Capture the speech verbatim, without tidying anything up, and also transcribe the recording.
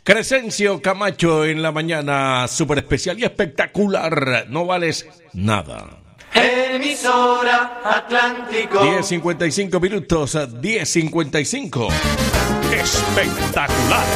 Crescencio Camacho en la mañana, súper especial y espectacular. No vales nada. Emisora Atlántico. diez cincuenta y cinco minutos, diez cincuenta y cinco. Espectacular.